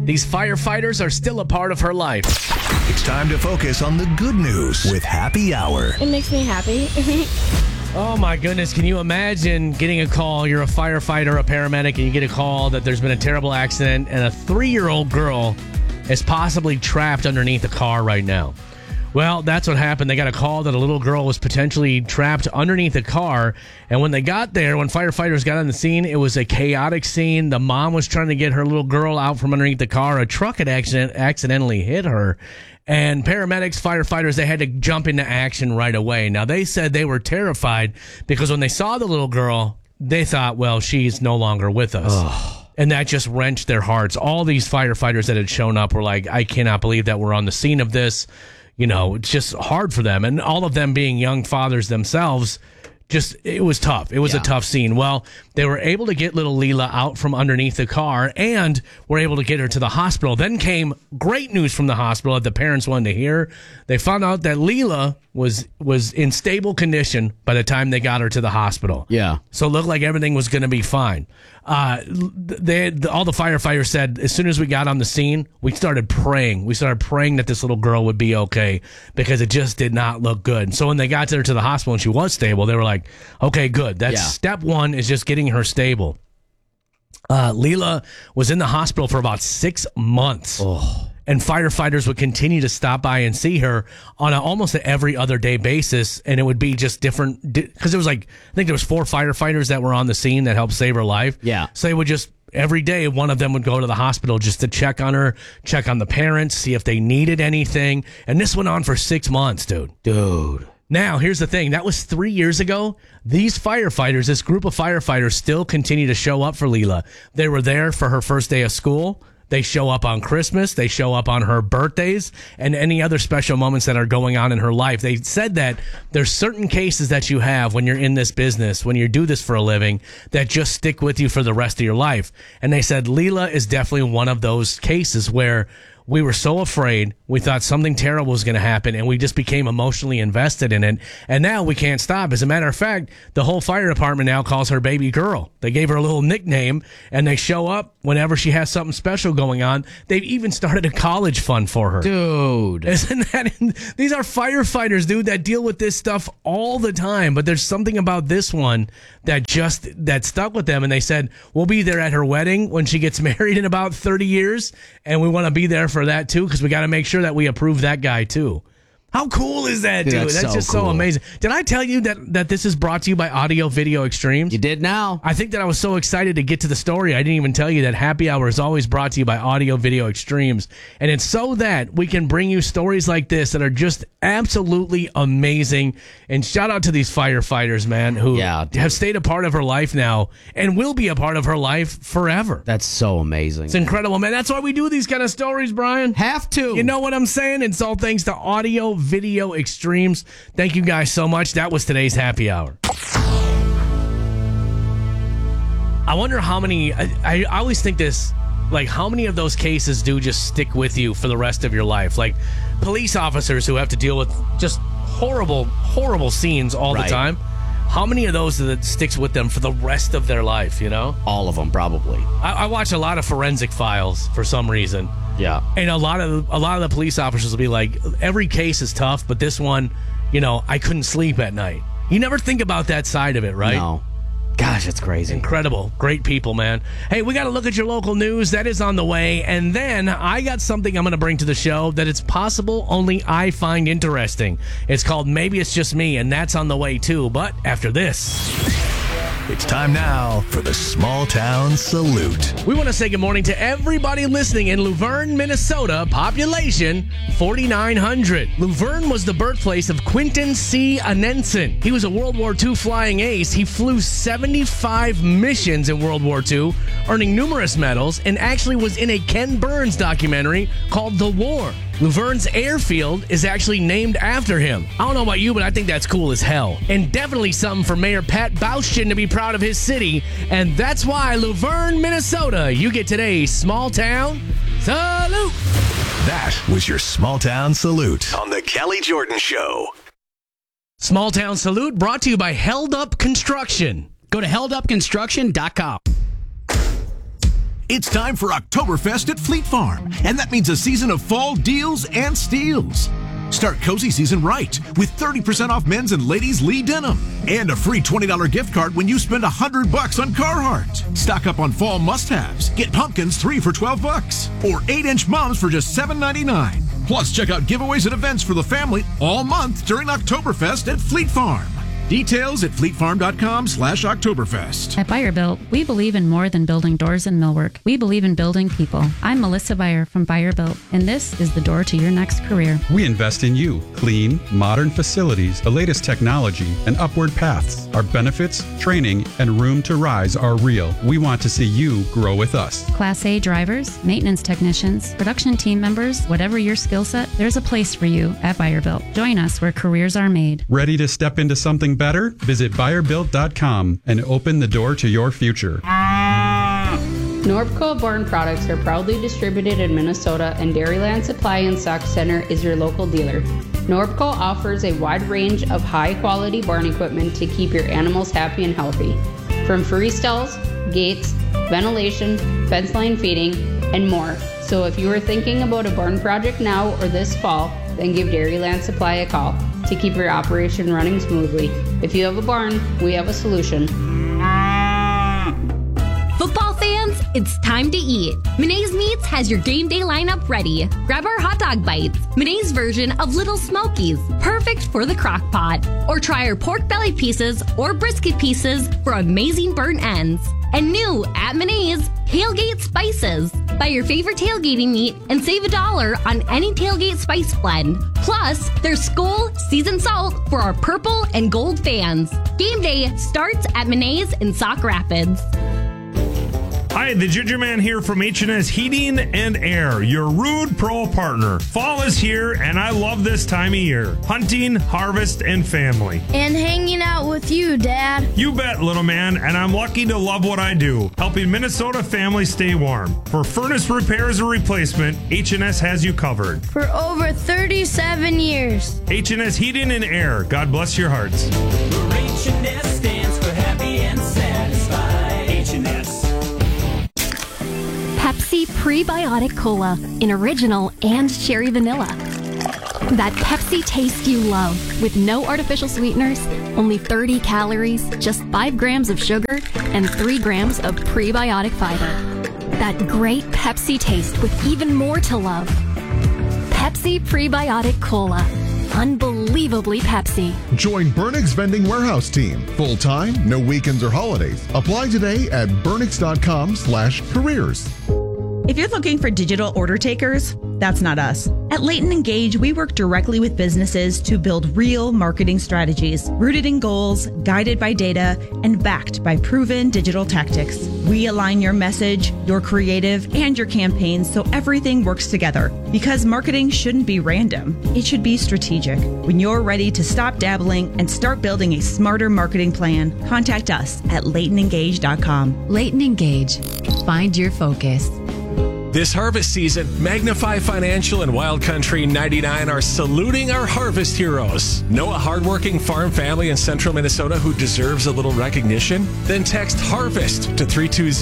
These firefighters are still a part of her life. It's time to focus on the good news with Happy Hour. It makes me happy. Oh my goodness, can you imagine getting a call? You're a firefighter, a paramedic, and you get a call that there's been a terrible accident and a 3-year-old girl is possibly trapped underneath a car right now. Well, that's what happened. They got a call that a little girl was potentially trapped underneath a car. And when they got there, when firefighters got on the scene, it was a chaotic scene. The mom was trying to get her little girl out from underneath the car. A truck had accidentally hit her. And paramedics, firefighters, they had to jump into action right away. Now, they said they were terrified because when they saw the little girl, they thought, well, she's no longer with us. Oh. And that just wrenched their hearts. All these firefighters that had shown up were like, I cannot believe that we're on the scene of this. You know, it's just hard for them. And all of them being young fathers themselves, it was tough. It was a tough scene. Well, they were able to get little Leela out from underneath the car and were able to get her to the hospital. Then came great news from the hospital that the parents wanted to hear. They found out that Leela was in stable condition by the time they got her to the hospital. Yeah. So it looked like everything was going to be fine. All the firefighters said as soon as we got on the scene, we started praying. We started praying that this little girl would be okay because it just did not look good. So when they got her to the hospital and she was stable, they were like, okay, good. That's step one is just getting her stable. Leela was in the hospital for about 6 months. Oh. And firefighters would continue to stop by and see her on almost every other day basis. And it would be just different because it was like, I think there was 4 firefighters that were on the scene that helped save her life. Yeah. So they would just, every day, one of them would go to the hospital just to check on her, check on the parents, see if they needed anything. And this went on for 6 months, dude. Now, here's the thing. That was 3 years ago. These firefighters, this group of firefighters still continue to show up for Leela. They were there for her first day of school. They show up on Christmas. They show up on her birthdays and any other special moments that are going on in her life. They said that there's certain cases that you have when you're in this business, when you do this for a living, that just stick with you for the rest of your life. And they said Leela is definitely one of those cases where we were so afraid. We thought something terrible was going to happen, and we just became emotionally invested in it. And now we can't stop. As a matter of fact, the whole fire department now calls her baby girl. They gave her a little nickname, and they show up whenever she has something special going on. They've even started a college fund for her. Dude. Isn't that? These are firefighters, dude, that deal with this stuff all the time. But there's something about this one that stuck with them. And they said, we'll be there at her wedding when she gets married in about 30 years. And we want to be there for that, too, because we got to make sure that we approve that guy, too. How cool is that, dude? That's just so amazing. Did I tell you that this is brought to you by Audio Video Extremes? You did now. I think that I was so excited to get to the story, I didn't even tell you that Happy Hour is always brought to you by Audio Video Extremes. And it's so that we can bring you stories like this that are just absolutely amazing. And shout out to these firefighters, man, who have stayed a part of her life now and will be a part of her life forever. That's so amazing. It's incredible, man. That's why we do these kind of stories, Brian. Have to. You know what I'm saying? It's all thanks to Audio Video Extremes. Thank you guys so much. That was today's Happy Hour. I wonder how many, I always think this, like how many of those cases do just stick with you for the rest of your life? Like police officers who have to deal with just horrible, horrible scenes all the time. How many of those that sticks with them for the rest of their life, you know? All of them, probably. I watch a lot of Forensic Files for some reason. Yeah. And a lot of the police officers will be like, every case is tough, but this one, you know, I couldn't sleep at night. You never think about that side of it, right? No. Gosh, it's crazy. Incredible. Great people, man. Hey, we got to look at your local news. That is on the way. And then I got something I'm going to bring to the show that it's possible only I find interesting. It's called Maybe It's Just Me, and that's on the way too. But after this... It's time now for the Small Town Salute. We want to say good morning to everybody listening in Luverne, Minnesota, population 4,900. Luverne was the birthplace of Quinton C. Anensen. He was a World War II flying ace. He flew 75 missions in World War II, earning numerous medals, and actually was in a Ken Burns documentary called The War. Luverne's airfield is actually named after him. I don't know about you, but I think that's cool as hell. And definitely something for Mayor Pat Baushin to be proud of his city. And that's why Luverne, Minnesota, you get today's Small Town Salute. That was your Small Town Salute on The Kelly Jordan Show. Small Town Salute brought to you by Held Up Construction. Go to heldupconstruction.com. It's time for Oktoberfest at Fleet Farm, and that means a season of fall deals and steals. Start cozy season right with 30% off men's and ladies' Lee denim and a free $20 gift card when you spend $100 on Carhartt. Stock up on fall must-haves. Get pumpkins 3 for $12 or 8-inch mums for just $7.99. Plus, check out giveaways and events for the family all month during Oktoberfest at Fleet Farm. Details at fleetfarm.com/Oktoberfest. At Buyer Built, we believe in more than building doors and millwork. We believe in building people. I'm Melissa Buyer from Buyer Built, and this is the door to your next career. We invest in you. Clean, modern facilities, the latest technology, and upward paths. Our benefits, training, and room to rise are real. We want to see you grow with us. Class A drivers, maintenance technicians, production team members, whatever your skill set, there's a place for you at Buyer Built. Join us where careers are made. Ready to step into something better? Visit buyerbuilt.com and open the door to your future. Norpco Born products are proudly distributed in Minnesota, and Dairyland Supply and Stock Center is your local dealer. Norpco offers a wide range of high-quality barn equipment to keep your animals happy and healthy. From free stalls, gates, ventilation, fence line feeding, and more. So if you are thinking about a barn project now or this fall, then give Dairyland Supply a call to keep your operation running smoothly. If you have a barn, we have a solution. Football fans, it's time to eat. Minae's Meats has your game day lineup ready. Grab our hot dog bites, Minae's version of Little Smokies, perfect for the crock pot. Or try our pork belly pieces or brisket pieces for amazing burnt ends. And new at Minae's, Tailgate Spices. Buy your favorite tailgating meat and save $1 on any tailgate spice blend. Plus, there's Skoal seasoned salt for our purple and gold fans. Game day starts at Minae's in Sauk Rapids. Hi, the Ginger Man here from H&S Heating and Air, your Rude Pro partner. Fall is here, and I love this time of year. Hunting, harvest, and family. And hanging out with you, Dad. You bet, little man, and I'm lucky to love what I do, helping Minnesota families stay warm. For furnace repairs or replacement, H&S has you covered. For over 37 years. H&S Heating and Air, God bless your hearts. H&S stands for happy and satisfied. H&S. Pepsi Prebiotic Cola in original and cherry vanilla. That Pepsi taste you love with no artificial sweeteners, only 30 calories, just 5 grams of sugar, and 3 grams of prebiotic fiber. That great Pepsi taste with even more to love. Pepsi Prebiotic Cola. Unbelievably Pepsi. Join Burnix Vending Warehouse Team. Full-time, no weekends or holidays. Apply today at burnix.com/careers. If you're looking for digital order takers, that's not us. At Leighton Engage, we work directly with businesses to build real marketing strategies, rooted in goals, guided by data, and backed by proven digital tactics. We align your message, your creative, and your campaigns so everything works together. Because marketing shouldn't be random. It should be strategic. When you're ready to stop dabbling and start building a smarter marketing plan, contact us at LeightonEngage.com. Leighton Engage. Find your focus. This harvest season, Magnify Financial and Wild Country 99 are saluting our harvest heroes. Know a hardworking farm family in central Minnesota who deserves a little recognition? Then text HARVEST to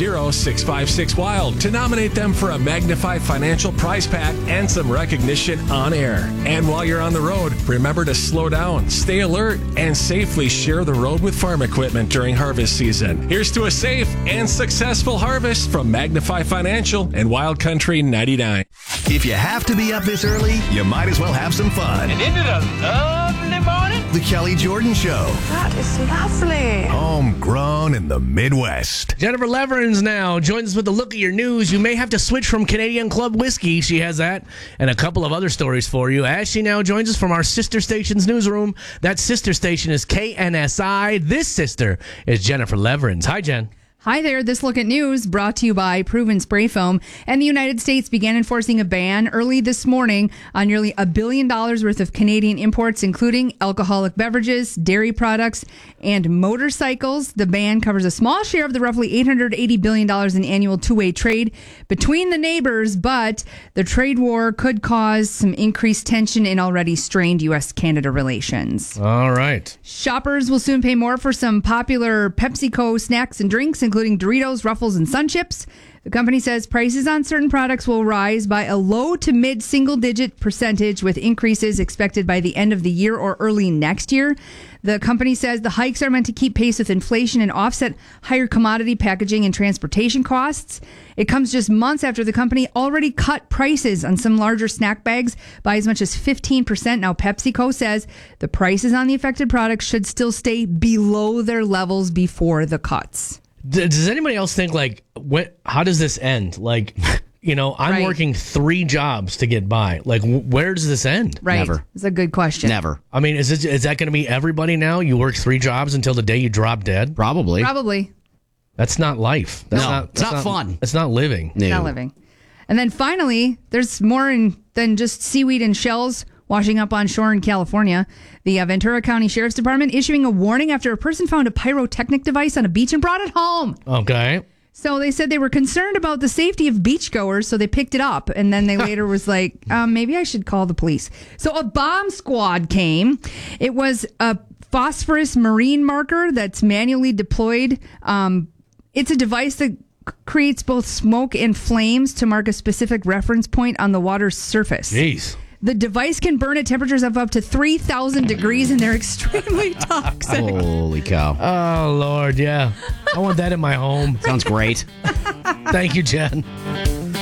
320-656-WILD to nominate them for a Magnify Financial prize pack and some recognition on air. And while you're on the road, remember to slow down, stay alert, and safely share the road with farm equipment during harvest season. Here's to a safe and successful harvest from Magnify Financial and Wild Country 99. If you have to be up this early, you might as well have some fun. And isn't it a lovely morning? The Kelly Jordan Show. That is lovely. Homegrown in the Midwest. Jennifer Leverins now joins us with a look at your news. You may have to switch from Canadian Club whiskey. She has that and a couple of other stories for you. As she now joins us from our sister station's newsroom. That sister station is KNSI. This sister is Jennifer Leverins. Hi, Jen. Hi there. This look at news brought to you by Proven Spray Foam. And the United States began enforcing a ban early this morning on nearly $1 billion worth of Canadian imports, including alcoholic beverages, dairy products, and motorcycles. The ban covers a small share of the roughly $880 billion in annual two-way trade between the neighbors, but the trade war could cause some increased tension in already strained U.S.-Canada relations. All right. Shoppers will soon pay more for some popular PepsiCo snacks and drinks, including including Doritos, Ruffles, and Sun Chips. The company says prices on certain products will rise by a low to mid single-digit percentage, with increases expected by the end of the year or early next year. The company says the hikes are meant to keep pace with inflation and offset higher commodity, packaging, and transportation costs. It comes just months after the company already cut prices on some larger snack bags by as much as 15%. Now, PepsiCo says the prices on the affected products should still stay below their levels before the cuts. Does anybody else think, like, how does this end? Like, I'm working 3 jobs to get by. Like, where does this end? Right. Never. It's a good question. Never. I mean, is that going to be everybody now? You work 3 jobs until the day you drop dead? Probably. That's not life. That's it's not fun. It's not living. It's not living. And then finally, there's more than just seaweed and shells washing up on shore in California. The Ventura County Sheriff's Department issuing a warning after a person found a pyrotechnic device on a beach and brought it home. Okay. So they said they were concerned about the safety of beachgoers, so they picked it up. And then they later was like, maybe I should call the police. So a bomb squad came. It was a phosphorus marine marker that's manually deployed. It's a device that creates both smoke and flames to mark a specific reference point on the water's surface. Jeez. The device can burn at temperatures of up to 3,000 degrees, and they're extremely toxic. Holy cow. Oh, Lord, yeah. I want that in my home. Sounds great. Thank you, Jen.